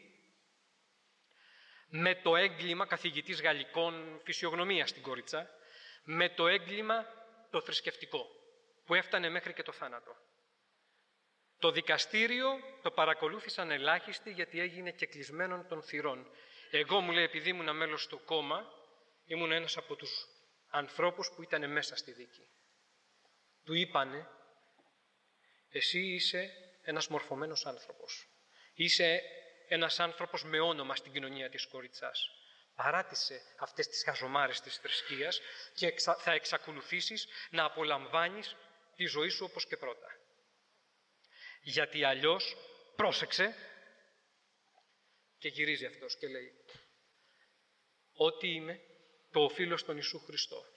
με το έγκλημα, καθηγητής γαλλικών φυσιογνωμίας στην Κοριτσά, με το έγκλημα το θρησκευτικό, που έφτανε μέχρι και το θάνατο. Το δικαστήριο το παρακολούθησαν ελάχιστοι γιατί έγινε και κλεισμένον των θυρών. Εγώ, μου λέει, επειδή ήμουν μέλος στο κόμμα, ήμουν ένας από τους ανθρώπους που ήταν μέσα στη δίκη. Του είπανε, εσύ είσαι ένας μορφωμένος άνθρωπος. Είσαι ένας άνθρωπος με όνομα στην κοινωνία της Κοριτσάς. Παράτησε αυτές τις χαζομάρες της θρησκείας και θα εξακολουθήσεις να απολαμβάνεις τη ζωή σου όπως και πρώτα. Γιατί αλλιώς, πρόσεξε, και γυρίζει αυτός και λέει, ότι είμαι το οφείλω στον Ιησού Χριστό,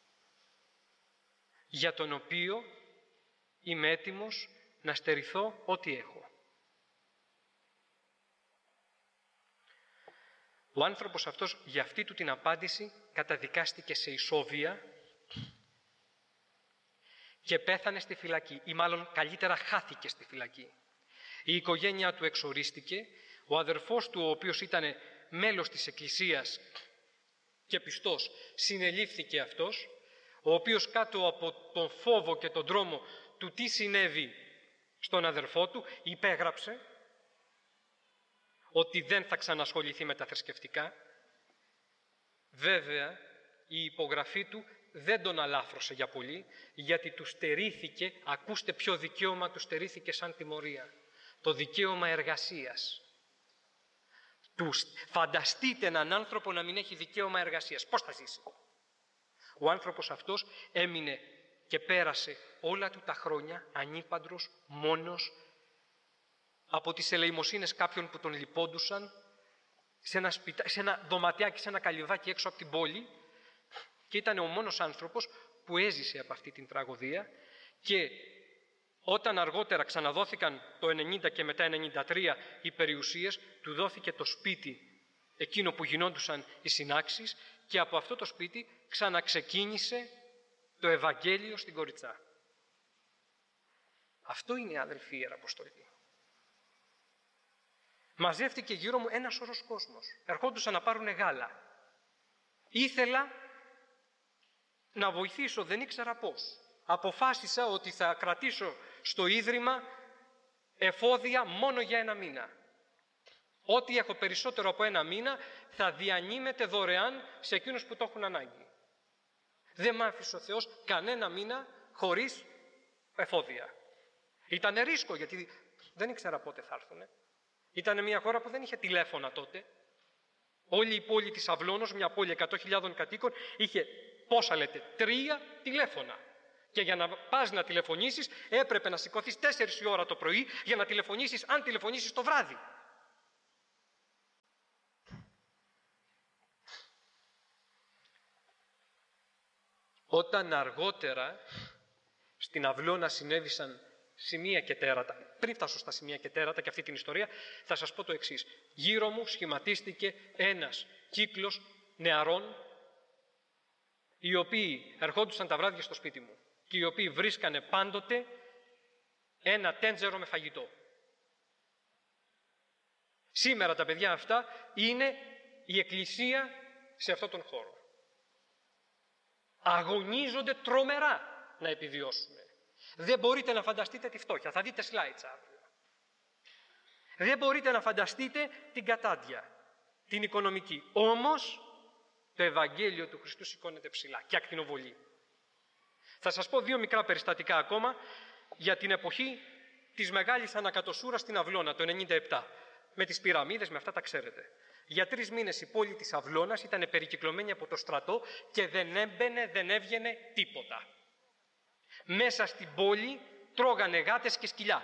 για τον οποίο είμαι έτοιμος να στερηθώ ό,τι έχω. Ο άνθρωπος αυτός για αυτή του την απάντηση καταδικάστηκε σε ισόβια και πέθανε στη φυλακή, ή μάλλον καλύτερα χάθηκε στη φυλακή. Η οικογένειά του εξορίστηκε, ο αδερφός του, ο οποίος ήταν μέλος της Εκκλησίας και πιστός, συνελήφθηκε αυτός, ο οποίος κάτω από τον φόβο και τον τρόμο του τι συνέβη στον αδερφό του, υπέγραψε ότι δεν θα ξανασχοληθεί με τα θρησκευτικά. Βέβαια, η υπογραφή του δεν τον αλάφρωσε για πολύ, γιατί του στερήθηκε, ακούστε ποιο δικαίωμα του στερήθηκε σαν τιμωρία, το δικαίωμα εργασίας. Τους, φανταστείτε έναν άνθρωπο να μην έχει δικαίωμα εργασίας. Πώς θα ζήσει? Ο άνθρωπος αυτός έμεινε και πέρασε όλα του τα χρόνια ανήπαντρος, μόνος, από τις ελεημοσύνες κάποιων που τον λυπόντουσαν, σε ένα, σπιτα... σε ένα δωματιάκι, σε ένα καλυβάκι έξω από την πόλη, και ήταν ο μόνος άνθρωπος που έζησε από αυτή την τραγωδία. Και όταν αργότερα ξαναδόθηκαν το ενενήντα και μετά ενενήντα τρία οι περιουσίες, του δόθηκε το σπίτι εκείνο που γινόντουσαν οι συνάξεις, και από αυτό το σπίτι ξαναξεκίνησε το Ευαγγέλιο στην Κοριτσά. Αυτό είναι, αδελφοί, η Ιεραποστολή. Μαζεύτηκε γύρω μου ένας σωρός κόσμος. Ερχόντουσαν να πάρουν γάλα. Ήθελα να βοηθήσω, δεν ήξερα πώς. Αποφάσισα ότι θα κρατήσω στο Ίδρυμα εφόδια μόνο για ένα μήνα. Ό,τι έχω περισσότερο από ένα μήνα θα διανύμεται δωρεάν σε εκείνους που το έχουν ανάγκη. Δεν μ' άφησε ο Θεός κανένα μήνα χωρίς εφόδια. Ήτανε ρίσκο, γιατί δεν ήξερα πότε θα έρθουνε. Ήταν μια χώρα που δεν είχε τηλέφωνα τότε. Όλη η πόλη της Αυλώνος, μια πόλη εκατό χιλιάδων κατοίκων, είχε, πόσα λέτε, τρία τηλέφωνα. Και για να πας να τηλεφωνήσεις έπρεπε να σηκωθείς τέσσερις η ώρα το πρωί για να τηλεφωνήσεις, αν τηλεφωνήσεις το βράδυ. Όταν αργότερα στην Αυλώνα συνέβησαν σημεία και τέρατα, πριν φτάσω στα σημεία και τέρατα και αυτή την ιστορία, θα σας πω το εξής. Γύρω μου σχηματίστηκε ένας κύκλος νεαρών, οι οποίοι ερχόντουσαν τα βράδια στο σπίτι μου και οι οποίοι βρίσκανε πάντοτε ένα τέντζερο με φαγητό. Σήμερα τα παιδιά αυτά είναι η εκκλησία σε αυτόν τον χώρο. Αγωνίζονται τρομερά να επιβιώσουν. Δεν μπορείτε να φανταστείτε τη φτώχεια. Θα δείτε slides αύριο. Δεν μπορείτε να φανταστείτε την κατάντια, την οικονομική. Όμως το Ευαγγέλιο του Χριστού σηκώνεται ψηλά και ακτινοβολεί. Θα σας πω δύο μικρά περιστατικά ακόμα για την εποχή της μεγάλης ανακατοσούρας στην Αυλώνα, το ενενήντα επτά. Με τις πυραμίδες, με αυτά τα ξέρετε. Για τρεις μήνες η πόλη της Αυλώνας ήταν περικυκλωμένη από το στρατό και δεν έμπαινε, δεν έβγαινε τίποτα. Μέσα στην πόλη τρώγανε γάτες και σκυλιά.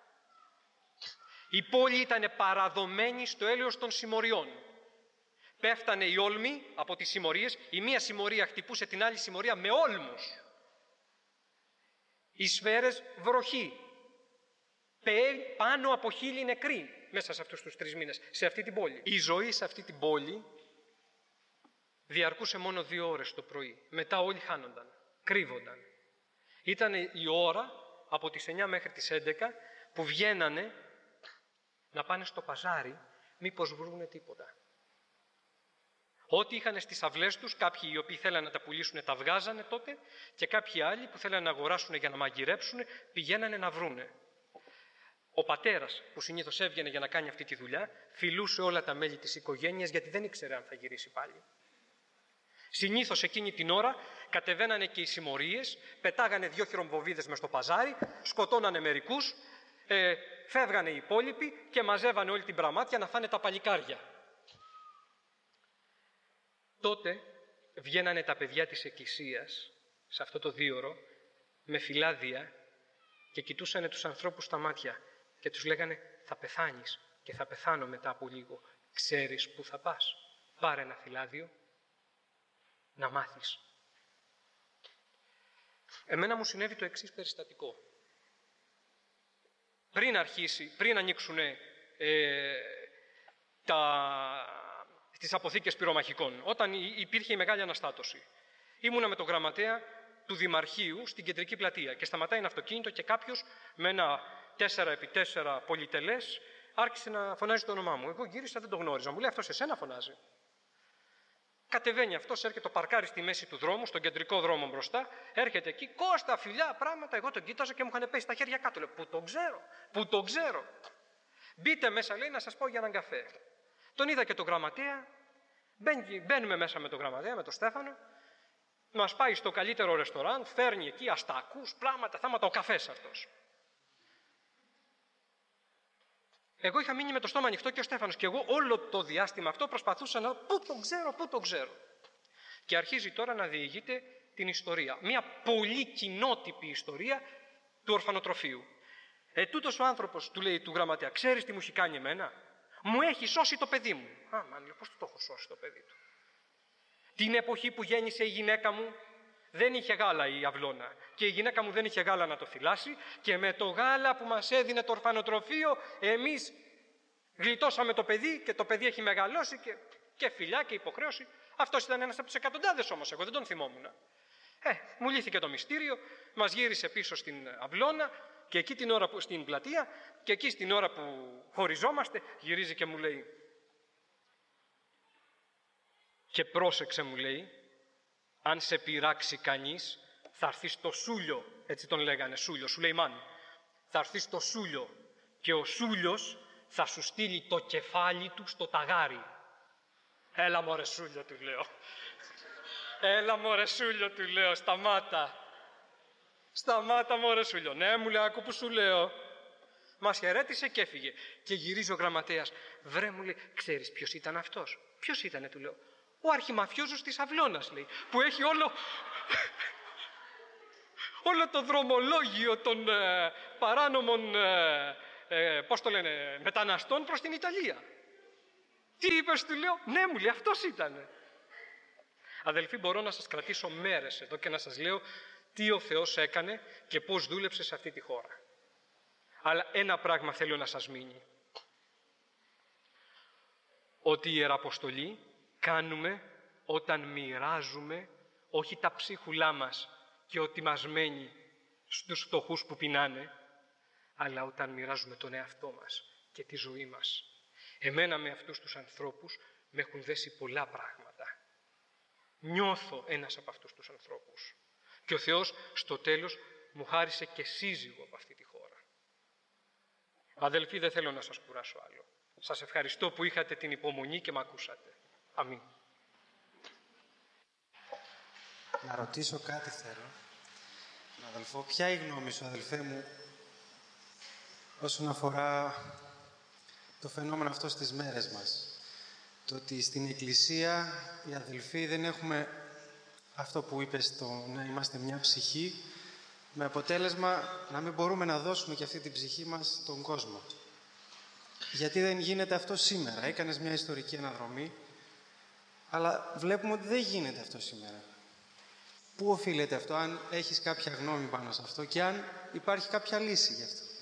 Η πόλη ήταν παραδομένη στο έλεος των συμμοριών. Πέφτανε οι όλμοι από τις συμμορίες, η μία συμμορία χτυπούσε την άλλη συμμορία με όλμους. Οι σφαίρες βροχή. Πάνω από χίλιοι νεκροί μέσα σε αυτούς τους τρεις μήνες, σε αυτή την πόλη. Η ζωή σε αυτή την πόλη διαρκούσε μόνο δύο ώρες το πρωί. Μετά όλοι χάνονταν, κρύβονταν. Ήταν η ώρα από τις εννιά μέχρι τις έντεκα που βγαίνανε να πάνε στο παζάρι μήπως βρούνε τίποτα. Ό,τι είχαν στις αυλές τους, κάποιοι οι οποίοι θέλανε να τα πουλήσουν τα βγάζανε τότε και κάποιοι άλλοι που θέλανε να αγοράσουν για να μαγειρέψουν πηγαίνανε να βρούνε. Ο πατέρας που συνήθως έβγαινε για να κάνει αυτή τη δουλειά φιλούσε όλα τα μέλη της οικογένειας γιατί δεν ήξερε αν θα γυρίσει πάλι. Συνήθως εκείνη την ώρα κατεβαίνανε και οι συμμορίες, πετάγανε δυο χειρομβοβίδες μες στο παζάρι, σκοτώνανε μερικούς, ε, φεύγανε οι υπόλοιποι και μαζεύανε όλη την πραμάτια να φάνε τα παλικάρια. Τότε βγαίνανε τα παιδιά της εκκλησίας σε αυτό το δίωρο με φυλάδια και κοιτούσανε τους ανθρώπους στα μάτια και τους λέγανε θα πεθάνεις και θα πεθάνω μετά από λίγο. Ξέρεις πού θα πας? Πάρε ένα φυλάδιο να μάθεις. Εμένα μου συνέβη το εξής περιστατικό. Πριν αρχίσει, πριν ανοίξουν ε, τα... τις αποθήκες πυρομαχικών, όταν υπήρχε η Μεγάλη Αναστάτωση. Ήμουνα με τον γραμματέα του Δημαρχείου στην κεντρική πλατεία και σταματάει ένα αυτοκίνητο και κάποιος με ένα τέσσερα επί τέσσερα πολυτελές άρχισε να φωνάζει το όνομά μου. Εγώ γύρισα, δεν το γνώριζα. Μου λέει αυτός εσένα φωνάζει. Κατεβαίνει αυτός, έρχεται, το παρκάρει στη μέση του δρόμου, στον κεντρικό δρόμο μπροστά, έρχεται εκεί, Κώστα, φιλιά, πράγματα. Εγώ τον κοίταζα και μου είχαν πέσει τα χέρια κάτω. Λέω, πού τον ξέρω, πού τον ξέρω. Μπείτε μέσα, λέει, να σας πάω για έναν καφέ. Τον είδα και τον γραμματέα, μπαίνουμε μέσα με τον γραμματέα, με τον Στέφανο, μας πάει στο καλύτερο ρεστοράν, φέρνει εκεί αστακούς, πράγματα, θάματα, ο καφές αυτός. Εγώ είχα μείνει με το στόμα ανοιχτό και ο Στέφανος και εγώ όλο το διάστημα αυτό προσπαθούσα να πού τον ξέρω, πού τον ξέρω. Και αρχίζει τώρα να διηγείται την ιστορία. Μια πολύ κοινότυπη ιστορία του ορφανοτροφείου. Ε, τούτος ο άνθρωπος, του λέει του γραμματέα, ξέρεις τι μου έχει κάνει εμένα? Μου έχει σώσει το παιδί μου. Α, μα λέω, πώς του το έχω σώσει το παιδί του? Την εποχή που γέννησε η γυναίκα μου δεν είχε γάλα η αυλώνα και η γυναίκα μου δεν είχε γάλα να το θυλάσει και με το γάλα που μας έδινε το ορφανοτροφείο εμείς γλιτώσαμε το παιδί και το παιδί έχει μεγαλώσει και, και φιλιά και υποχρέωση. Αυτός ήταν ένας από τους εκατοντάδες όμως, εγώ δεν τον θυμόμουν. Ε, μου λύθηκε το μυστήριο, μας γύρισε πίσω στην αυλώνα και εκεί την ώρα που, στην πλατεία και εκεί στην ώρα που χωριζόμαστε γυρίζει και μου λέει και πρόσεξε μου λέει, αν σε πειράξει κανείς θα έρθει στο Σούλιο, έτσι τον λέγανε, Σούλιο, Σουλεϊμάν. Θα έρθει στο Σούλιο και ο Σούλιος θα σου στείλει το κεφάλι του στο ταγάρι. Έλα μωρέ Σούλιο, του λέω. Έλα μωρέ Σούλιο, του λέω, σταμάτα. Σταμάτα μωρέ Σούλιο. Ναι, μου λέει, άκου που σου λέω. Μας χαιρέτησε και έφυγε. Και γυρίζει ο γραμματέας. Βρε, μου λέει, ξέρεις ποιος ήταν αυτός? Ποιος ήτανε, του λέω. Ο αρχιμαφιόζος της Αυλώνας, λέει, που έχει όλο... όλο το δρομολόγιο των ε, παράνομων, ε, ε, πώς το λένε, μεταναστών προς την Ιταλία. Τι είπες, του λέω, ναι, μου λέει, αυτός ήτανε. Αδελφοί, μπορώ να σας κρατήσω μέρες εδώ και να σας λέω τι ο Θεός έκανε και πώς δούλεψε σε αυτή τη χώρα. Αλλά ένα πράγμα θέλω να σας μείνει. Ότι η Ιεραποστολή κάνουμε όταν μοιράζουμε όχι τα ψίχουλά μας και ό,τι μας μένει στους φτωχούς που πεινάνε, αλλά όταν μοιράζουμε τον εαυτό μας και τη ζωή μας. Εμένα με αυτούς τους ανθρώπους με έχουν δέσει πολλά πράγματα. Νιώθω ένας από αυτούς τους ανθρώπους. Και ο Θεός στο τέλος μου χάρισε και σύζυγο από αυτή τη χώρα. Αδελφοί, δεν θέλω να σας κουράσω άλλο. Σας ευχαριστώ που είχατε την υπομονή και με ακούσατε. Αμήν. Να ρωτήσω κάτι θέλω. Αδελφό, ποια είναι η γνώμη σου, αδελφέ μου, όσον αφορά το φαινόμενο αυτό στις μέρες μας? Το ότι στην Εκκλησία οι αδελφοί δεν έχουμε αυτό που είπες, το να είμαστε μια ψυχή, με αποτέλεσμα να μην μπορούμε να δώσουμε και αυτή την ψυχή μας στον κόσμο. Γιατί δεν γίνεται αυτό σήμερα? Έκανες μια ιστορική αναδρομή, αλλά βλέπουμε ότι δεν γίνεται αυτό σήμερα. Πού οφείλεται αυτό, αν έχεις κάποια γνώμη πάνω σε αυτό και αν υπάρχει κάποια λύση γι' αυτό?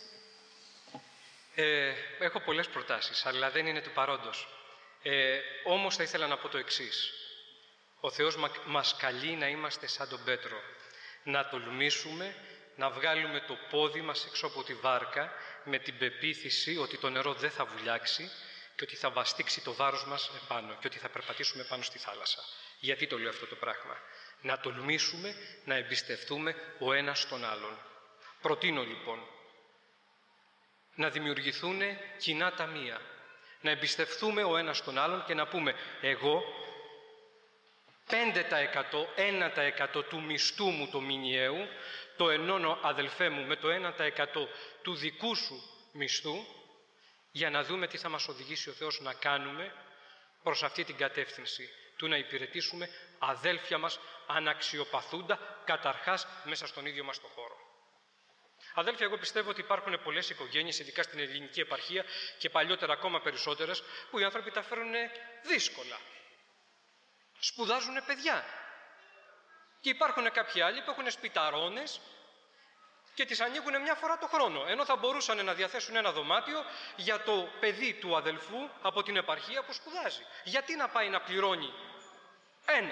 Ε, έχω πολλές προτάσεις, αλλά δεν είναι του παρόντος. Ε, όμως θα ήθελα να πω το εξής. Ο Θεός μας καλεί να είμαστε σαν τον Πέτρο. Να τολμήσουμε, να βγάλουμε το πόδι μας έξω από τη βάρκα με την πεποίθηση ότι το νερό δεν θα βουλιάξει και ότι θα βαστίξει το βάρος μας επάνω και ότι θα περπατήσουμε πάνω στη θάλασσα. Γιατί το λέω αυτό το πράγμα? Να τολμήσουμε να εμπιστευτούμε ο ένας τον άλλον. Προτείνω λοιπόν να δημιουργηθούν κοινά ταμεία. Να εμπιστευτούμε ο ένας τον άλλον και να πούμε εγώ πέντε τοις εκατό, ένα τοις εκατό του μισθού μου το μηνιαίου το ενώνω, αδελφέ μου, με το ένα τοις εκατό του δικού σου μισθού, για να δούμε τι θα μας οδηγήσει ο Θεός να κάνουμε προς αυτή την κατεύθυνση του να υπηρετήσουμε αδέλφια μας αναξιοπαθούντα καταρχάς μέσα στον ίδιο μας το χώρο. Αδέλφια, εγώ πιστεύω ότι υπάρχουν πολλές οικογένειες, ειδικά στην ελληνική επαρχία και παλιότερα ακόμα περισσότερες, που οι άνθρωποι τα φέρουν δύσκολα. Σπουδάζουν παιδιά. Και υπάρχουν κάποιοι άλλοι που έχουν σπιταρώνες και τις ανοίγουν μια φορά το χρόνο, ενώ θα μπορούσαν να διαθέσουν ένα δωμάτιο για το παιδί του αδελφού από την επαρχία που σπουδάζει. Γιατί να πάει να πληρώνει ένα?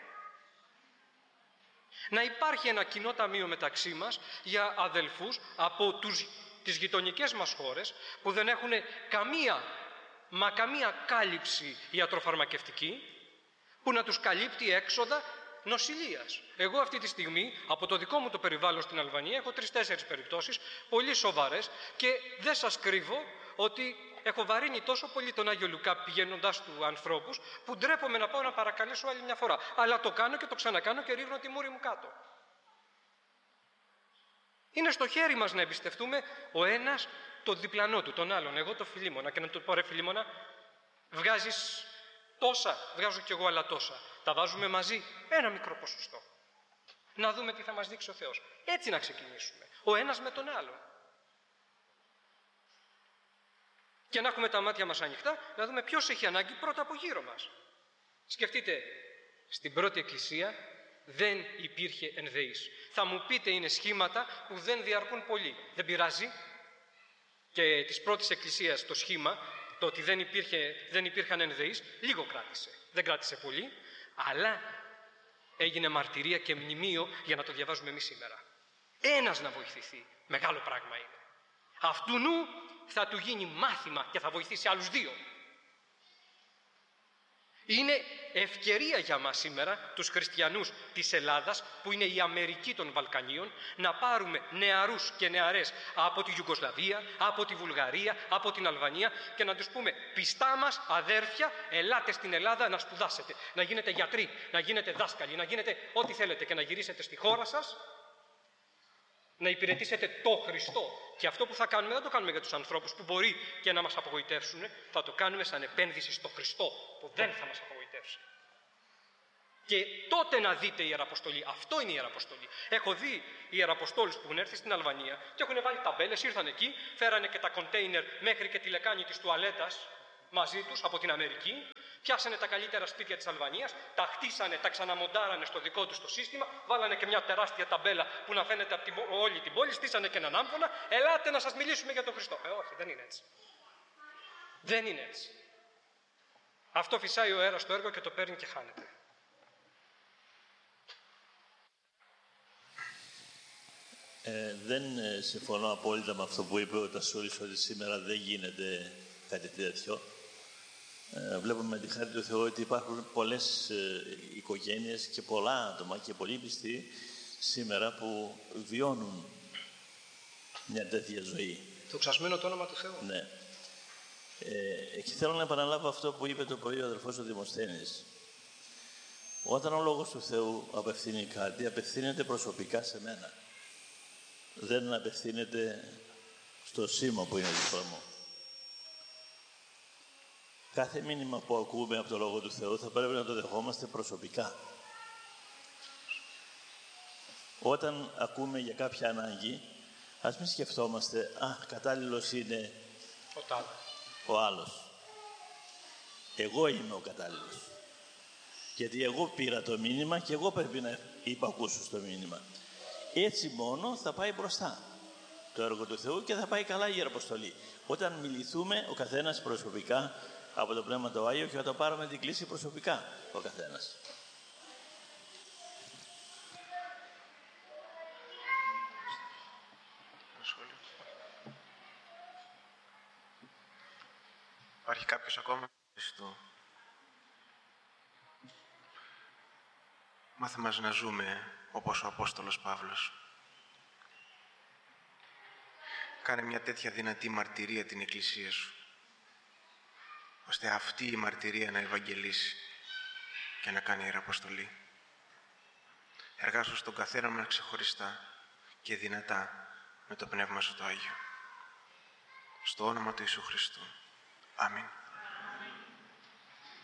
Να υπάρχει ένα κοινό ταμείο μεταξύ μας για αδελφούς από τους, τις γειτονικές μας χώρες που δεν έχουν καμία, μα καμία κάλυψη ιατροφαρμακευτική, που να τους καλύπτει έξοδα νοσηλείας. Εγώ αυτή τη στιγμή, από το δικό μου το περιβάλλον στην Αλβανία, έχω τρεις-τέσσερις περιπτώσεις, πολύ σοβαρές, και δεν σας κρύβω ότι έχω βαρύνει τόσο πολύ τον Άγιο Λουκά πηγαίνοντας του ανθρώπους, που ντρέπομαι να πάω να παρακαλέσω άλλη μια φορά. Αλλά το κάνω και το ξανακάνω και ρίχνω τη μούρη μου κάτω. Είναι στο χέρι μας να εμπιστευτούμε ο ένας το διπλανό του, τον άλλον. Εγώ το Φιλίμωνα, και να του πω, ρε Φιλίμωνα, βγάζεις τόσα, βγάζω κι εγώ άλλα τόσα. Τα βάζουμε μαζί, ένα μικρό ποσοστό. Να δούμε τι θα μας δείξει ο Θεός. Έτσι να ξεκινήσουμε, ο ένας με τον άλλον. Και να έχουμε τα μάτια μας ανοιχτά, να δούμε ποιος έχει ανάγκη πρώτα από γύρω μας. Σκεφτείτε, στην πρώτη εκκλησία δεν υπήρχε ενδεής. Θα μου πείτε, είναι σχήματα που δεν διαρκούν πολύ. Δεν πειράζει. Και της πρώτης εκκλησίας το σχήμα, το ότι δεν, υπήρχε, δεν υπήρχαν ενδεείς, λίγο κράτησε. Δεν κράτησε πολύ, αλλά έγινε μαρτυρία και μνημείο για να το διαβάζουμε εμείς σήμερα. Ένας να βοηθηθεί, μεγάλο πράγμα είναι. Αυτού νου θα του γίνει μάθημα και θα βοηθήσει άλλους δύο. Είναι ευκαιρία για μας σήμερα, τους χριστιανούς της Ελλάδας, που είναι η Αμερική των Βαλκανίων, να πάρουμε νεαρούς και νεαρές από τη Ιουγκοσλαβία, από τη Βουλγαρία, από την Αλβανία και να τους πούμε, πιστά μας αδέρφια, ελάτε στην Ελλάδα να σπουδάσετε, να γίνετε γιατροί, να γίνετε δάσκαλοι, να γίνετε ό,τι θέλετε και να γυρίσετε στη χώρα σας, να υπηρετήσετε το Χριστό. Και αυτό που θα κάνουμε δεν το κάνουμε για τους ανθρώπους που μπορεί και να μας απογοητεύσουν, θα το κάνουμε σαν επένδυση στο Χριστό που δεν θα μας απογοητεύσει. Και τότε να δείτε η Ιεραποστολή. Αυτό είναι η Ιεραποστολή. Έχω δει Ιεραποστόλους που έχουν έρθει στην Αλβανία και έχουν βάλει ταμπέλες, ήρθαν εκεί, φέρανε και τα κοντέινερ μέχρι και τη λεκάνη της τουαλέτας μαζί τους από την Αμερική, πιάσανε τα καλύτερα σπίτια της Αλβανίας, τα χτίσανε, τα ξαναμοντάρανε στο δικό τους το σύστημα, βάλανε και μια τεράστια ταμπέλα που να φαίνεται από την, όλη την πόλη, στήσανε και έναν άμφωνα, ελάτε να σας μιλήσουμε για τον Χριστό. Ε, όχι, δεν είναι έτσι. Δεν είναι έτσι. Αυτό φυσάει ο αέρας στο έργο και το παίρνει και χάνεται. Ε, δεν ε, συμφωνώ απόλυτα με αυτό που είπε ο Τασούρης, ότι σήμερα δεν γίνεται κάτι τέτοιο. Ε, βλέπουμε με τη χάρη του Θεού ότι υπάρχουν πολλές ε, οικογένειες και πολλά άτομα και πολλοί πιστοί σήμερα που βιώνουν μια τέτοια ζωή. Δοξασμένο το όνομα του Θεού. Ναι. Ε, και θέλω να επαναλάβω αυτό που είπε το πρωί ο αδελφός ο Δημοσθένης. Όταν ο Λόγος του Θεού απευθύνει κάτι, απευθύνεται προσωπικά σε μένα. Δεν απευθύνεται στο σήμα που είναι δίπλα μου. Κάθε μήνυμα που ακούμε από το Λόγο του Θεού θα πρέπει να το δεχόμαστε προσωπικά. Όταν ακούμε για κάποια ανάγκη, ας μην σκεφτόμαστε «Α, κατάλληλος είναι ο, ο άλλος». Εγώ είμαι ο κατάλληλος. Γιατί εγώ πήρα το μήνυμα και εγώ πρέπει να υπακούσω στο μήνυμα. Έτσι μόνο θα πάει μπροστά το έργο του Θεού και θα πάει καλά η Ιεραποστολή. Όταν μιληθούμε ο καθένας προσωπικά από το Πνεύμα το Άγιο και θα το πάρουμε την κλίση προσωπικά ο καθένας. Υπάρχει κάποιος ακόμα? Στο... Μάθε μας να ζούμε όπως ο Απόστολος Παύλος. Κάνε μια τέτοια δυνατή μαρτυρία την Εκκλησία σου, ώστε αυτή η μαρτυρία να ευαγγελίσει και να κάνει Ιεραποστολή. Εργάσου στον καθένα μας ξεχωριστά και δυνατά με το Πνεύμα σου το Άγιο. Στο όνομα του Ιησού Χριστού. Αμήν.